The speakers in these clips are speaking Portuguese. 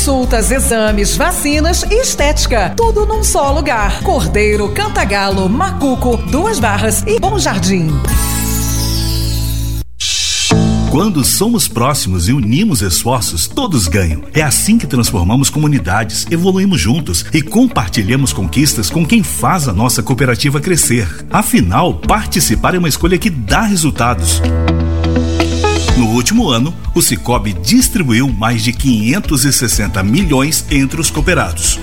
Consultas, exames, vacinas e estética. Tudo num só lugar. Cordeiro, Cantagalo, Macuco, Duas Barras e Bom Jardim. Quando somos próximos e unimos esforços, todos ganham. É assim que transformamos comunidades, evoluímos juntos e compartilhamos conquistas com quem faz a nossa cooperativa crescer. Afinal, participar é uma escolha que dá resultados. No último ano, o Sicoob distribuiu mais de 560 milhões entre os cooperados.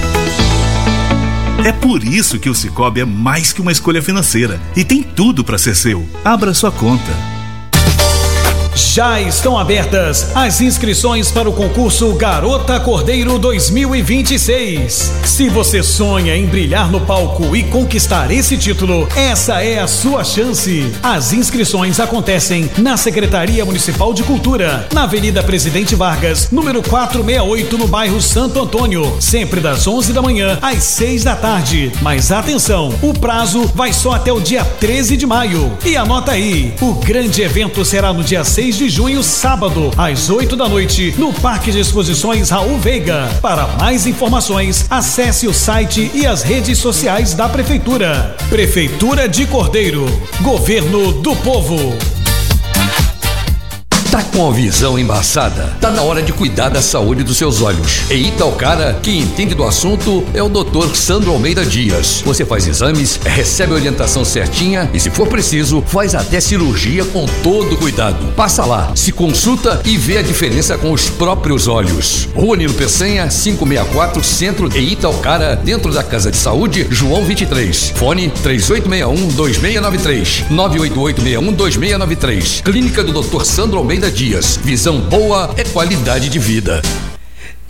É por isso que o Sicoob é mais que uma escolha financeira e tem tudo para ser seu. Abra sua conta. Já estão abertas as inscrições para o concurso Garota Cordeiro 2026. Se você sonha em brilhar no palco e conquistar esse título, essa é a sua chance. As inscrições acontecem na Secretaria Municipal de Cultura, na Avenida Presidente Vargas, número 468, no bairro Santo Antônio, sempre das 11 da manhã às 6 da tarde. Mas atenção, o prazo vai só até o dia 13 de maio. E anota aí, o grande evento será no dia 6 de junho, sábado, às 8 da noite, no Parque de Exposições Raul Veiga. Para mais informações, acesse o site e as redes sociais da Prefeitura. Prefeitura de Cordeiro, Governo do Povo. Tá com a visão embaçada? Tá na hora de cuidar da saúde dos seus olhos. Em Itaocara, quem entende do assunto é o Dr. Sandro Almeida Dias. Você faz exames, recebe a orientação certinha e, se for preciso, faz até cirurgia com todo cuidado. Passa lá, se consulta e vê a diferença com os próprios olhos. Rua Nilo Peçanha, 564, Centro de Itaocara, dentro da Casa de Saúde, João 23. Fone 3861-2693, 98861-2693. Clínica do Dr. Sandro Almeida Dias. Visão boa é qualidade de vida.